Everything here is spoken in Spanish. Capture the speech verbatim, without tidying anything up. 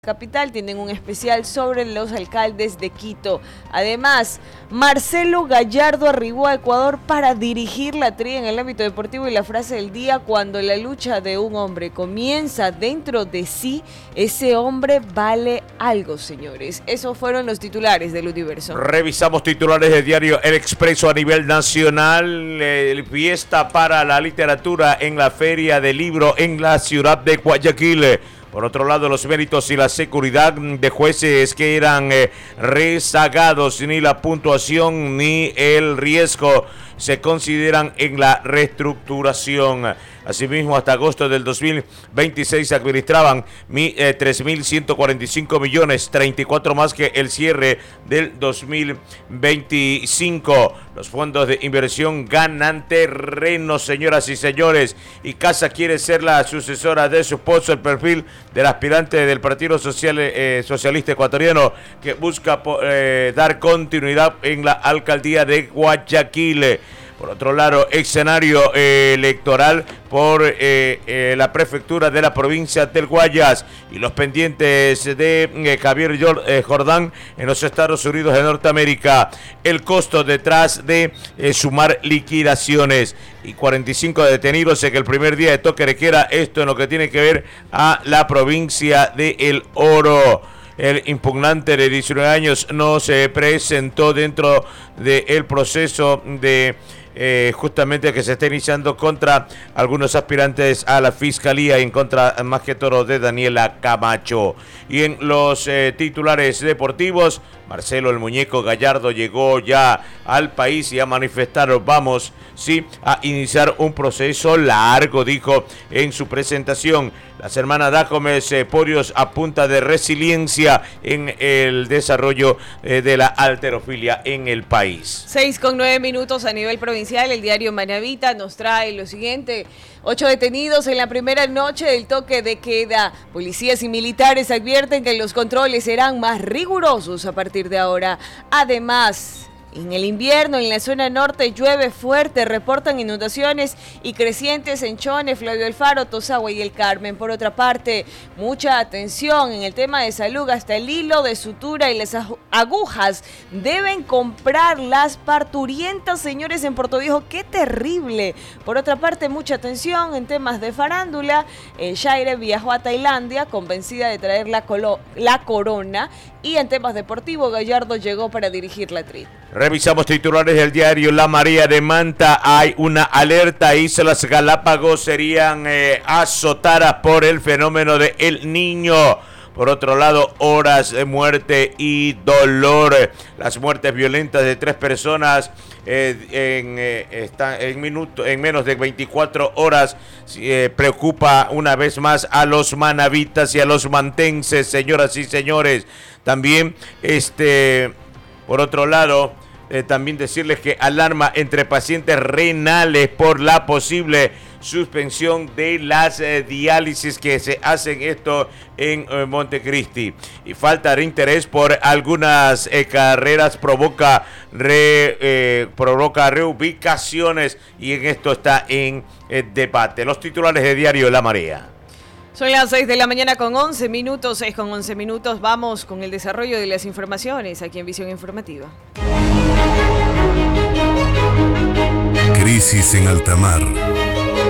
Capital tienen un especial sobre los alcaldes de Quito. Además, Marcelo Gallardo arribó a Ecuador para dirigir la tría en el ámbito deportivo y la frase del día: cuando la lucha de un hombre comienza dentro de sí, ese hombre vale algo, señores. Esos fueron los titulares del Universo. Revisamos titulares del diario El Expreso a nivel nacional. Eh, fiesta para la literatura en la Feria del Libro en la ciudad de Guayaquil. Por otro lado, los méritos y la seguridad de jueces que eran eh, rezagados, ni la puntuación ni el riesgo se consideran en la reestructuración. Asimismo, hasta agosto del dos mil veintiséis se administraban eh, tres mil ciento cuarenta y cinco millones, treinta y cuatro más que el cierre del dos mil veinticinco. Los fondos de inversión ganan terreno, señoras y señores, y Casa quiere ser la sucesora de su esposo, el perfil del aspirante del Partido Social, eh, Socialista Ecuatoriano, que busca eh, dar continuidad en la alcaldía de Guayaquil. Por otro lado, escenario eh, electoral por eh, eh, la prefectura de la provincia del Guayas y los pendientes de eh, Javier eh, Jordán en los Estados Unidos de Norteamérica. El costo detrás de eh, sumar liquidaciones y cuarenta y cinco detenidos en el primer día de toque de queda. Esto en lo que tiene que ver a la provincia de El Oro. El impugnante de diecinueve años no se presentó dentro del proceso de eh, justamente que se está iniciando contra algunos aspirantes a la fiscalía y en contra más que todo de Daniela Camacho. Y en los eh, titulares deportivos, Marcelo el Muñeco Gallardo llegó ya al país y a manifestar, vamos, sí, a iniciar un proceso largo, dijo en su presentación. Las hermanas Dájomes eh, Porios a punta de resiliencia en el desarrollo eh, de la halterofilia en el país. Seis con nueve minutos a nivel provincial. El diario Manavita nos trae lo siguiente: ocho detenidos en la primera noche del toque de queda. Policías y militares advierten que los controles serán más rigurosos a partir de ahora. Además, en el invierno, en la zona norte llueve fuerte, reportan inundaciones y crecientes en Chone, Flavio Alfaro, Tosagua y El Carmen. Por otra parte, mucha atención en el tema de salud, hasta el hilo de sutura y las agujas deben comprarlas parturientas, señores, en Puerto Viejo. ¡Qué terrible! Por otra parte, mucha atención en temas de farándula. Eh, Shaire viajó a Tailandia convencida de traer la, colo- la corona. Y en temas deportivos, Gallardo llegó para dirigir la tri. Revisamos titulares del diario La Marea de Manta. Hay una alerta. Islas Galápagos serían eh, azotadas por el fenómeno de El Niño. Por otro lado, horas de muerte y dolor. Las muertes violentas de tres personas eh, en, eh, está en, minuto, en menos de veinticuatro horas eh, preocupa una vez más a los manavitas y a los mantenses, señoras y señores. También, este, por otro lado, eh, también decirles que alarma entre pacientes renales por la posible suspensión de las eh, diálisis que se hacen esto en eh, Montecristi. Y falta de interés por algunas eh, carreras provoca, re, eh, provoca reubicaciones y en esto está en eh, debate. Los titulares de diario La Marea. Son las seis de la mañana con once minutos, seis con once minutos. Vamos con el desarrollo de las informaciones aquí en Visión Informativa. Crisis en alta mar.